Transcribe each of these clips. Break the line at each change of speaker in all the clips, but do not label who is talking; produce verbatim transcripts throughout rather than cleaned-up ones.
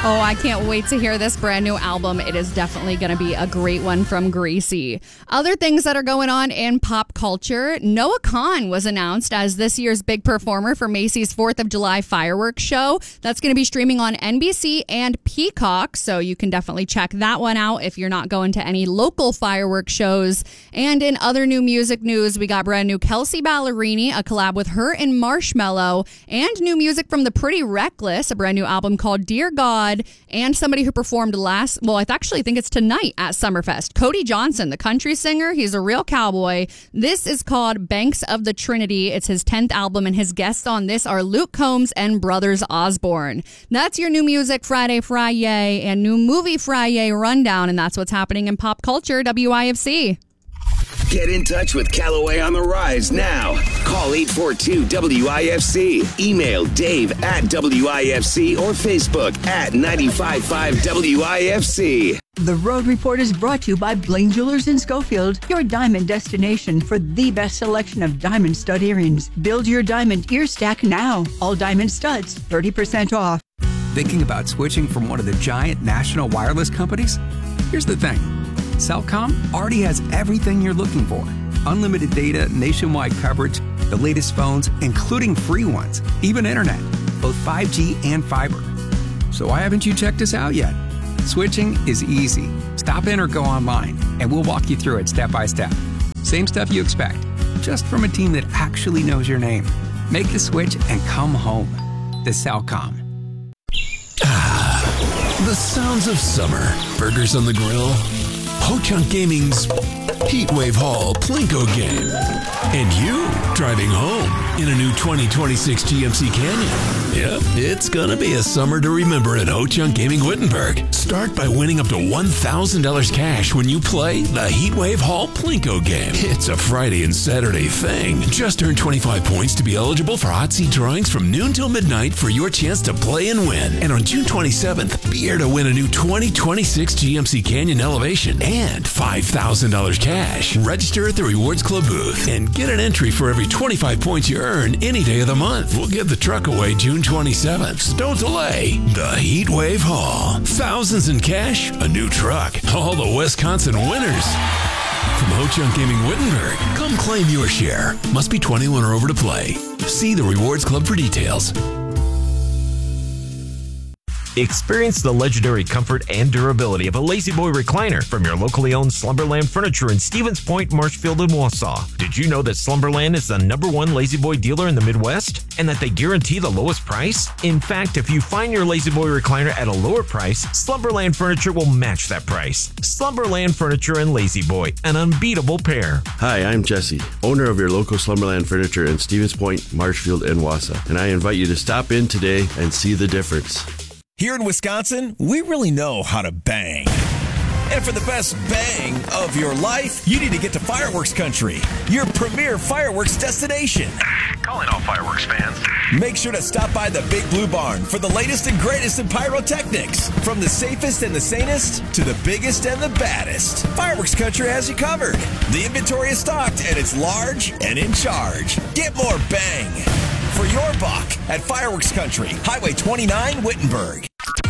Oh, I can't wait to hear this brand new album. It is definitely going to be a great one from Greasy. Other things that are going on in pop culture. Noah Kahan was announced as this year's big performer for Macy's fourth of July fireworks show. That's going to be streaming on N B C and Peacock, so you can definitely check that one out if you're not going to any local fireworks shows. And in other new music news, we got brand new Kelsea Ballerini, a collab with her and Marshmello, and new music from The Pretty Reckless, a brand new album called Dear God, and somebody who performed last, well, I actually think it's tonight at Summerfest, Cody Johnson, the country singer. He's a real cowboy. This is called Banks of the Trinity. It's his tenth album, and his guests on this are Luke Combs and Brothers Osborne. That's your new music Friday Friday and new movie Friday rundown, and that's what's happening in pop culture. W I F C.
Get in touch with Callaway on the Rise now. Call eight four two W I F C. Email Dave at W I F C or Facebook at nine five five W I F C.
The Road Report is brought to you by Blaine Jewelers in Schofield, your diamond destination for the best selection of diamond stud earrings. Build your diamond ear stack now. All diamond studs, thirty percent off.
Thinking about switching from one of the giant national wireless companies? Here's the thing. Cellcom already has everything you're looking for. Unlimited data, nationwide coverage, the latest phones, including free ones, even internet, both five G and fiber. So why haven't you checked us out yet? Switching is easy. Stop in or go online, and we'll walk you through it step by step. Same stuff you expect, just from a team that actually knows your name. Make the switch and come home. The Cellcom.
Ah, the sounds of summer. Burgers on the grill. Ho-Chunk Gaming's Heatwave Hall Plinko game. And you driving home in a new twenty twenty-six G M C Canyon. Yep, it's gonna be a summer to remember at Ho-Chunk Gaming Wittenberg. Start by winning up to one thousand dollars cash when you play the Heatwave Hall Plinko game. It's a Friday and Saturday thing. Just earn twenty-five points to be eligible for hot seat drawings from noon till midnight for your chance to play and win. And on June twenty-seventh, be here to win a new twenty twenty-six G M C Canyon Elevation and five thousand dollars cash. Register at the Rewards Club booth and get an entry for every twenty-five points you earn any day of the month. We'll give the truck away June twenty-seventh. So don't delay. The Heatwave Hall. Thousands in cash, a new truck. All the Wisconsin winners. From Ho-Chunk Gaming Wittenberg, come claim your share. Must be twenty-one or over to play. See the Rewards Club for details.
Experience the legendary comfort and durability of a La-Z-Boy recliner from your locally owned Slumberland Furniture in Stevens Point, Marshfield, and Wausau. Did you know that Slumberland is the number one La-Z-Boy dealer in the Midwest and that they guarantee the lowest price? In fact, if you find your La-Z-Boy recliner at a lower price, Slumberland Furniture will match that price. Slumberland Furniture and La-Z-Boy, an unbeatable pair.
Hi, I'm Jesse, owner of your local Slumberland Furniture in Stevens Point, Marshfield, and Wausau, and I invite you to stop in today and see the difference.
Here in Wisconsin, we really know how to bang. And for the best bang of your life, you need to get to Fireworks Country, your premier fireworks destination.
Calling all fireworks fans.
Make sure to stop by the Big Blue Barn for the latest and greatest in pyrotechnics. From the safest and the sanest to the biggest and the baddest, Fireworks Country has you covered. The inventory is stocked and it's large and in charge. Get more bang for your buck at Fireworks Country, Highway twenty-nine, Wittenberg.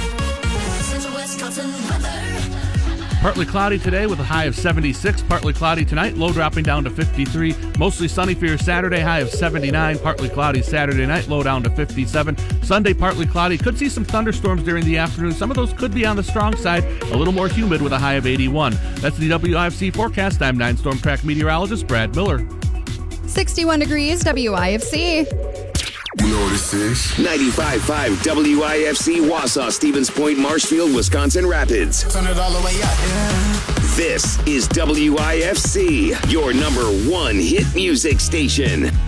Partly cloudy today with a high of seventy-six. Partly cloudy tonight, low dropping down to fifty-three. Mostly sunny for your Saturday, high of seventy-nine. Partly cloudy Saturday night, low down to fifty-seven. Sunday, partly cloudy. Could see some thunderstorms during the afternoon. Some of those could be on the strong side. A little more humid with a high of eighty-one. That's the W I F C forecast. I'm nine Storm Track meteorologist Brad Miller.
sixty-one degrees, W I F C.
You know what this is? ninety-five point five W I F C, Wausau, Stevens Point, Marshfield, Wisconsin Rapids.
Turn it all the way up. Yeah.
This is W I F C, your number one hit music station.